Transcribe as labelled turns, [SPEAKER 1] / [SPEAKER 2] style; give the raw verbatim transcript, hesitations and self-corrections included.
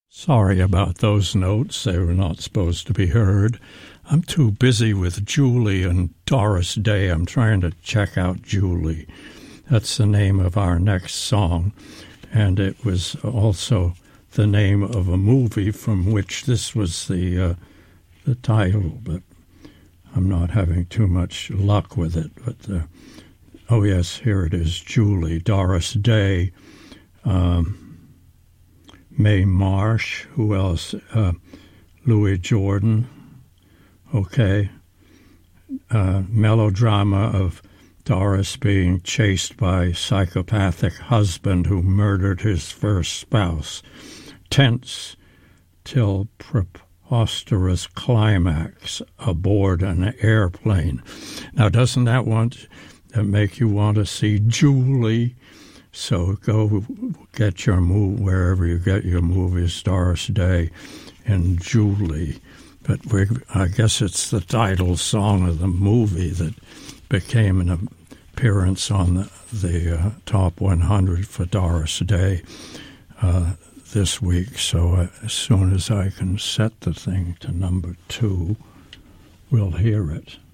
[SPEAKER 1] Sorry about those notes. They were not supposed to be heard. I'm too busy with Julie and Doris Day. I'm trying to check out Julie. That's the name of our next song. And it was also the name of a movie from which this was the uh, the title. But I'm not having too much luck with it. But uh, oh, yes, here it is, Julie, Doris Day. Um, Mae Marsh, who else? Uh, Louis Jordan, okay. Uh, melodrama of Doris being chased by psychopathic husband who murdered his first spouse. Tense till preposterous climax aboard an airplane. Now, doesn't that want that make you want to see Julie? So go get your move wherever you get your movies, Doris Day and Julie. But we, I guess it's the title song of the movie that became an appearance on the, the uh, Top one hundred for Doris Day uh, this week. So uh, as soon as I can set the thing to number two, we'll hear it.